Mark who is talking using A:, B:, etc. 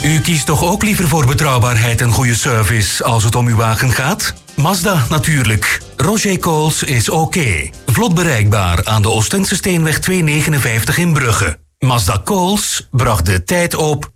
A: U kiest toch ook liever voor betrouwbaarheid en goede service als het om uw wagen gaat? Mazda natuurlijk. Roger Coles is oké. Vlot bereikbaar aan de Oostendse Steenweg 259 in Brugge. Mazda Coles bracht de tijd op